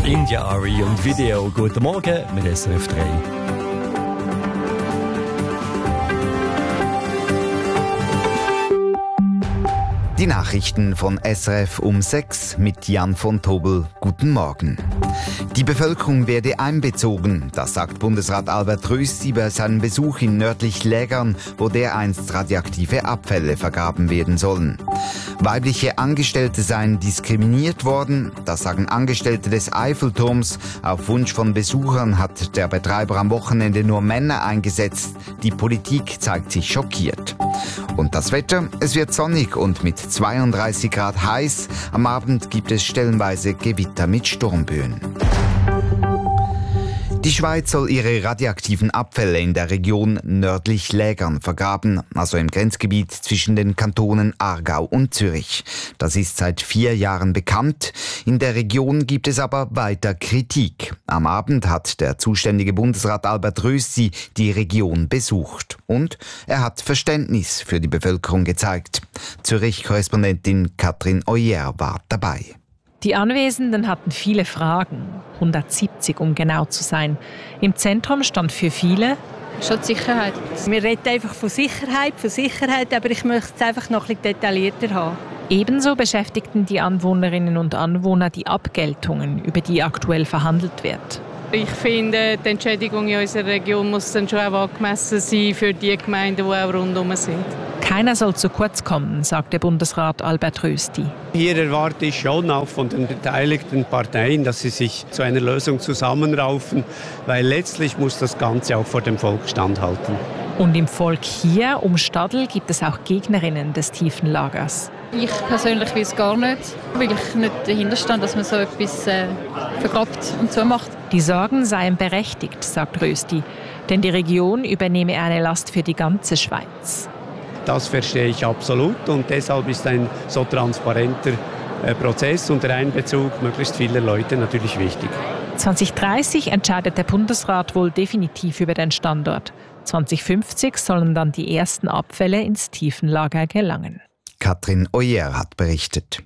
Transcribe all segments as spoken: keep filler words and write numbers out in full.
India Ari und Video. Guten Morgen mit S R F drei. Die Nachrichten von S R F um sechs mit Jan von Tobel. Guten Morgen. Die Bevölkerung werde einbezogen, das sagt Bundesrat Albert Rösti bei seinem Besuch in nördlich Lägern, wo dereinst radioaktive Abfälle vergraben werden sollen. Weibliche Angestellte seien diskriminiert worden, das sagen Angestellte des Eiffelturms. Auf Wunsch von Besuchern hat der Betreiber am Wochenende nur Männer eingesetzt. Die Politik zeigt sich schockiert. Und das Wetter? Es wird sonnig und mit zweiunddreißig Grad heiß. Am Abend gibt es stellenweise Gewitter mit Sturmböen. Die Schweiz soll ihre radioaktiven Abfälle in der Region nördlich Lägern vergraben, also im Grenzgebiet zwischen den Kantonen Aargau und Zürich. Das ist seit vier Jahren bekannt. In der Region gibt es aber weiter Kritik. Am Abend hat der zuständige Bundesrat Albert Rösti die Region besucht. Und er hat Verständnis für die Bevölkerung gezeigt. Zürich-Korrespondentin Katrin Oyer war dabei. Die Anwesenden hatten viele Fragen, hundertsiebzig um genau zu sein. Im Zentrum stand für viele schon die Sicherheit. Wir reden einfach von Sicherheit, von Sicherheit, aber ich möchte es einfach noch ein bisschen detaillierter haben. Ebenso beschäftigten die Anwohnerinnen und Anwohner die Abgeltungen, über die aktuell verhandelt wird. Ich finde, die Entschädigung in unserer Region muss dann schon auch angemessen sein für die Gemeinden, die auch rundherum sind. Keiner soll zu kurz kommen, sagte Bundesrat Albert Rösti. Hier erwarte ich schon auch von den beteiligten Parteien, dass sie sich zu einer Lösung zusammenraufen, weil letztlich muss das Ganze auch vor dem Volk standhalten. Und im Volk hier um Stadl gibt es auch Gegnerinnen des Tiefenlagers. Ich persönlich will es gar nicht, weil ich nicht dahinter stehe, dass man so etwas äh, vergrabt und so macht. Die Sorgen seien berechtigt, sagt Rösti, denn die Region übernehme eine Last für die ganze Schweiz. Das verstehe ich absolut und deshalb ist ein so transparenter äh, Prozess und der Einbezug möglichst vieler Leute natürlich wichtig. zwanzig dreißig entscheidet der Bundesrat wohl definitiv über den Standort. zwanzig fünfzig sollen dann die ersten Abfälle ins Tiefenlager gelangen. Katrin Oyer hat berichtet.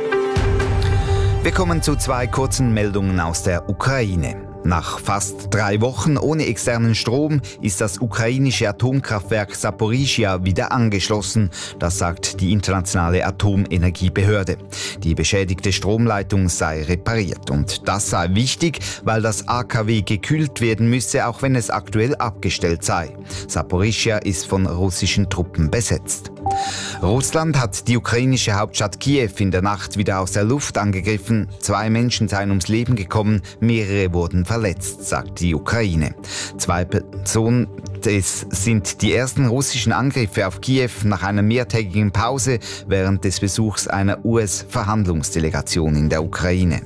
Wir kommen zu zwei kurzen Meldungen aus der Ukraine. Nach fast drei Wochen ohne externen Strom ist das ukrainische Atomkraftwerk Saporischschja wieder angeschlossen. Das sagt die internationale Atomenergiebehörde. Die beschädigte Stromleitung sei repariert. Und das sei wichtig, weil das A K W gekühlt werden müsse, auch wenn es aktuell abgestellt sei. Saporischschja ist von russischen Truppen besetzt. Russland hat die ukrainische Hauptstadt Kiew in der Nacht wieder aus der Luft angegriffen. Zwei Menschen seien ums Leben gekommen, mehrere wurden verletzt, sagt die Ukraine. Zwei Personen, es sind die ersten russischen Angriffe auf Kiew nach einer mehrtägigen Pause während des Besuchs einer U S-Verhandlungsdelegation in der Ukraine.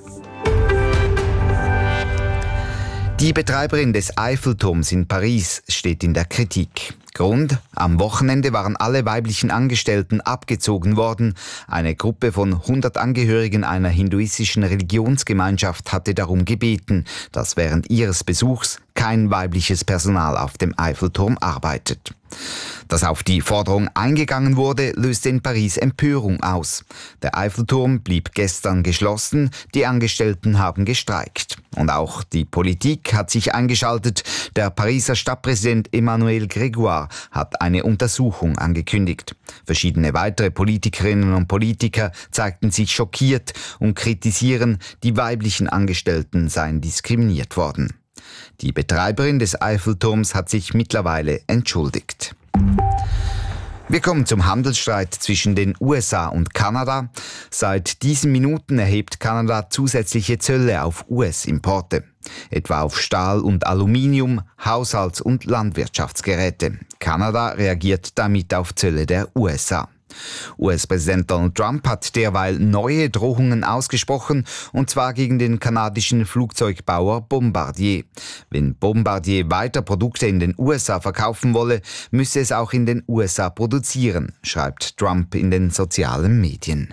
Die Betreiberin des Eiffelturms in Paris steht in der Kritik. Grund: Am Wochenende waren alle weiblichen Angestellten abgezogen worden. Eine Gruppe von hundert Angehörigen einer hinduistischen Religionsgemeinschaft hatte darum gebeten, dass während ihres Besuchs kein weibliches Personal auf dem Eiffelturm arbeitet. Dass auf die Forderung eingegangen wurde, löste in Paris Empörung aus. Der Eiffelturm blieb gestern geschlossen, die Angestellten haben gestreikt. Und auch die Politik hat sich eingeschaltet. Der Pariser Stadtpräsident Emmanuel Grégoire hat eine Untersuchung angekündigt. Verschiedene weitere Politikerinnen und Politiker zeigten sich schockiert und kritisieren, die weiblichen Angestellten seien diskriminiert worden. Die Betreiberin des Eiffelturms hat sich mittlerweile entschuldigt. Wir kommen zum Handelsstreit zwischen den U S A und Kanada. Seit diesen Minuten erhebt Kanada zusätzliche Zölle auf U S-Importe, etwa auf Stahl und Aluminium, Haushalts- und Landwirtschaftsgeräte. Kanada reagiert damit auf Zölle der U S A. U S-Präsident Donald Trump hat derweil neue Drohungen ausgesprochen, und zwar gegen den kanadischen Flugzeugbauer Bombardier. Wenn Bombardier weiter Produkte in den U S A verkaufen wolle, müsse es auch in den U S A produzieren, schreibt Trump in den sozialen Medien.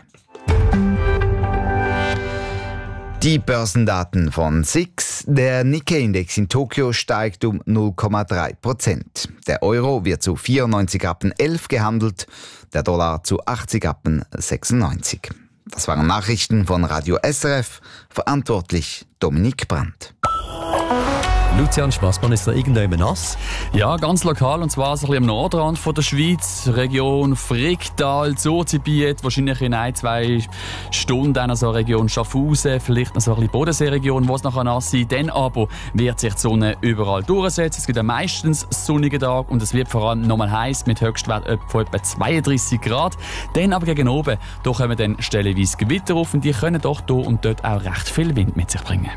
Die Börsendaten von S I X. Der Nikkei-Index in Tokio steigt um null Komma drei Prozent. Der Euro wird zu vierundneunzig Rappen elf gehandelt, der Dollar zu achtzig Rappen sechsundneunzig. Das waren Nachrichten von Radio S R F, verantwortlich Dominik Brandt. Lucian Spassmann, ist da irgendjemand nass? Ja, ganz lokal, und zwar so ein bisschen am Nordrand von der Schweiz, Region Fricktal, Zurzibiet, wahrscheinlich in ein, zwei Stunden dann so Region Schaffhausen, vielleicht noch so ein bisschen Bodenseeregion, wo es nachher nass sein. Dann aber wird sich die Sonne überall durchsetzen. Es gibt ja meistens sonnige Tage und es wird vor allem nochmal heiß mit Höchstwert von etwa zweiunddreissig Grad. Dann aber gegen oben, da kommen dann stellenweise Gewitter auf und die können doch hier und dort auch recht viel Wind mit sich bringen.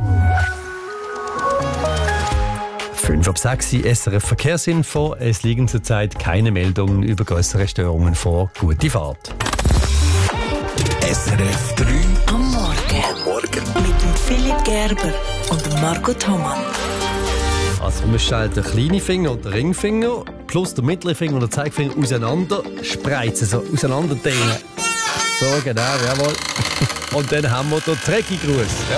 fünf ab sechs S R F Verkehrsinfo. Es liegen zurzeit keine Meldungen über größere Störungen vor. Gute Fahrt. S R F drei am Morgen. Am Morgen. Mit dem Philipp Gerber und Marco Thomann. Also man stellt den kleinen Finger und den Ringfinger plus den mittleren Finger und den Zeigefinger auseinander, spreizen, so auseinander dehnen. So, genau, jawohl. Und dann haben wir den Trekkie-Gruß. Ja.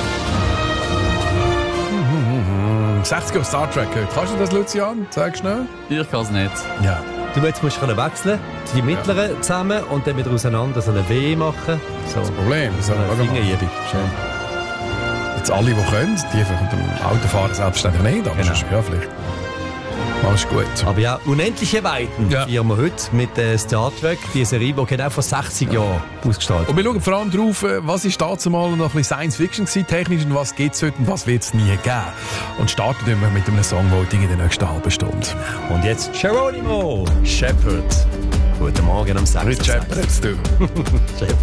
sechziger Star Trek gehört. Kannst du das, Lucian? Sag schnell. Ich kann es nicht. Ja. Du jetzt musst du wechseln, die mittleren ja. zusammen und dann wieder auseinander so eine W machen. So. Das Problem. So eine Fingerübung. Schön. Jetzt alle, die können, die mit dem Autofahren selbstständig nicht, aber genau. Ja, vielleicht. Alles gut. Aber ja, unendliche Weiten ja. feiern wir heute mit äh, Star Trek, die Serie, die genau vor sechzig ja. Jahren ausgestaltet. Und wir schauen vor allem drauf, was ist dazu mal noch ein bisschen Science Fiction gewesen, technisch, und was gibt es heute und was wird es nie geben. Und starten wir mit einem Songvoting in der nächsten halben Stunde. Und jetzt Geronimo Shepherd. Guten Morgen am sechsten. Mit Shepherd, du.